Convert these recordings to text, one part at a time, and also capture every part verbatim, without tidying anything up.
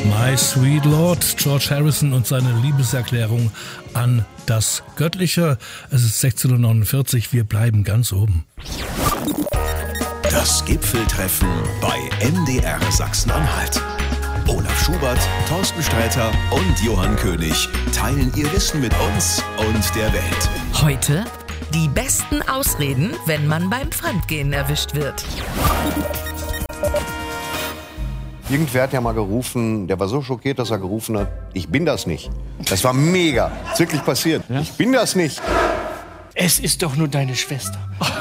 My Sweet Lord, George Harrison und seine Liebeserklärung an das Göttliche. Es ist sechzehn Uhr neunundvierzig, wir bleiben ganz oben. Das Gipfeltreffen bei M D R Sachsen-Anhalt. Olaf Schubert, Thorsten Sträter und Johann König teilen ihr Wissen mit uns und der Welt. Heute die besten Ausreden, wenn man beim Fremdgehen erwischt wird. Irgendwer hat ja mal gerufen, der war so schockiert, dass er gerufen hat, ich bin das nicht. Das war mega. Ist wirklich passiert. Ja? Ich bin das nicht. Es ist doch nur deine Schwester.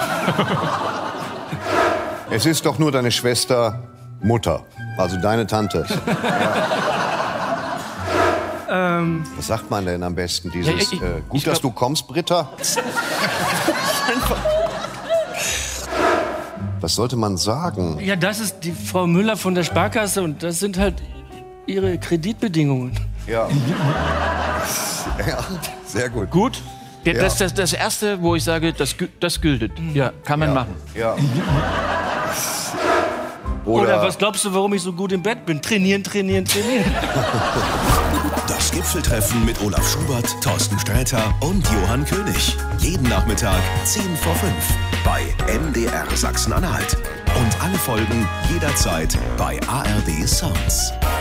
Es ist doch nur deine Schwester Mutter, also deine Tante. Ja. Ähm, Was sagt man denn am besten? Dieses, ja, ich, ich, äh, gut, dass glaub... du kommst, Britta. Was sollte man sagen? Ja, das ist die Frau Müller von der Sparkasse und das sind halt ihre Kreditbedingungen. Ja. Ja, sehr gut. Gut? Ja, ja. Das ist das, das Erste, wo ich sage, das, das gültet. Ja, kann man ja. machen. Ja. Oder, Oder was glaubst du, warum ich so gut im Bett bin? Trainieren, trainieren, trainieren. Das Gipfeltreffen mit Olaf Schubert, Thorsten Sträter und Johann König. Jeden Nachmittag zehn vor fünf bei M D R Sachsen-Anhalt. Und alle Folgen jederzeit bei A R D Sounds.